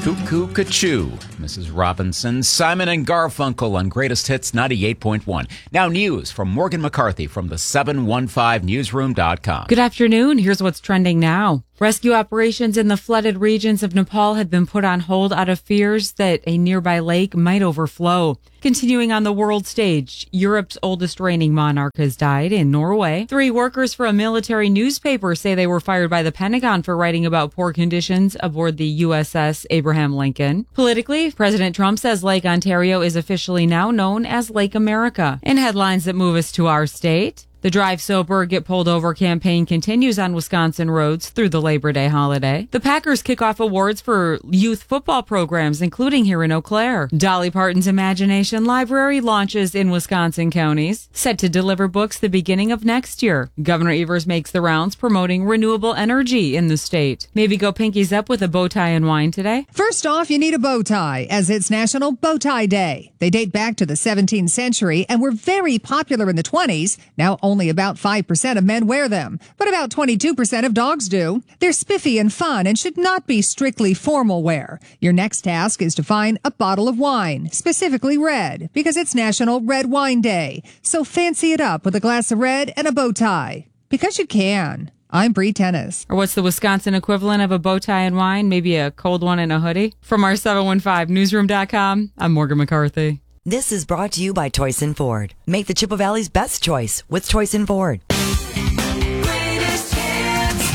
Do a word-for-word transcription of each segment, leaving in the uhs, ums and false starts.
Cuckoo Cachoo, Missus Robinson, Simon and Garfunkel on Greatest Hits ninety-eight point one. Now news from Morgan McCarthy from the seven one five newsroom dot com. Good afternoon. Here's what's trending now. Rescue operations in the flooded regions of Nepal have been put on hold out of fears that a nearby lake might overflow. Continuing on the world stage, Europe's oldest reigning monarch has died in Norway. Three workers for a military newspaper say they were fired by the Pentagon for writing about poor conditions aboard the U S S Abraham Lincoln. Politically, President Trump says Lake Ontario is officially now known as Lake America. In headlines that move us to our state, the Drive Sober, Get Pulled Over campaign continues on Wisconsin roads through the Labor Day holiday. The Packers kick off awards for youth football programs, including here in Eau Claire. Dolly Parton's Imagination Library launches in Wisconsin counties, set to deliver books the beginning of next year. Governor Evers makes the rounds promoting renewable energy in the state. Maybe go pinkies up with a bow tie and wine today. First off, you need a bow tie, as it's National Bow Tie Day. They date back to the seventeenth century and were very popular in the twenties. Now only Only about five percent of men wear them, but about twenty-two percent of dogs do. They're spiffy and fun and should not be strictly formal wear. Your next task is to find a bottle of wine, specifically red, because it's National Red Wine Day. So fancy it up with a glass of red and a bow tie, because you can. I'm Bree Tennis. Or what's the Wisconsin equivalent of a bow tie and wine? Maybe a cold one and a hoodie? From our seven one five newsroom dot com, I'm Morgan McCarthy. This is brought to you by Toyson Ford. Make the Chippewa Valley's best choice with Toyson Ford. Greatest Hits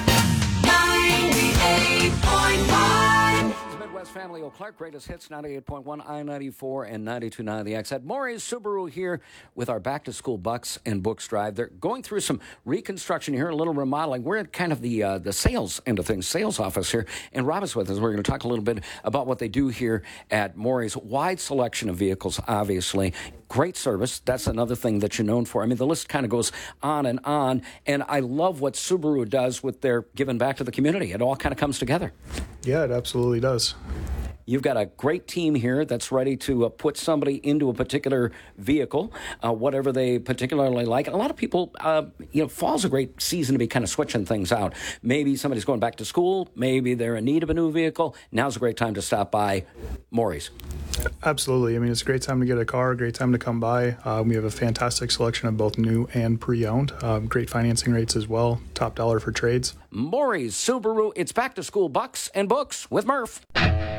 ninety-eight point one. Midwest Family Eau Clark, Greatest Hits ninety-eight point one, I ninety-four and ninety-two point nine The X. At Maury's Subaru here with our Back to School Bucks and Books Drive. They're going through some reconstruction here, a little remodeling. We're at kind of the uh, the sales end of things, sales office here. And Rob is with us. We're going to talk a little bit about what they do here at Maury's. Wide selection of vehicles, obviously. Great service. That's another thing that you're known for. I mean, the list kind of goes on and on. And I love what Subaru does with their giving back to the community. It all kind of comes together. Yeah, it absolutely does. You've got a great team here that's ready to uh, put somebody into a particular vehicle, uh, whatever they particularly like. A lot of people, uh, you know, fall's a great season to be kind of switching things out. Maybe somebody's going back to school. Maybe they're in need of a new vehicle. Now's a great time to stop by Maury's. Absolutely. I mean, it's a great time to get a car, a great time to come by. Uh, we have a fantastic selection of both new and pre-owned. Um, great financing rates as well. Top dollar for trades. Maury's Subaru. It's Back to School Bucks and Books with Murph.